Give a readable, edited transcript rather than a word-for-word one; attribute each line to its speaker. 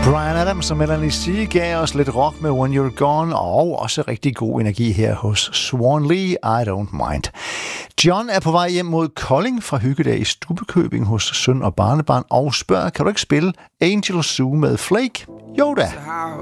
Speaker 1: Bryan Adams og Melanie C gav os lidt rock med When You're Gone, og også rigtig god energi her hos Swan Lee, I Don't Mind. John er på vej hjem mod Kolding fra hyggedag i Stubbekøbing hos søn og barnebarn, og spørger, kan du ikke spille Angel Zoo med Flake? Jo da!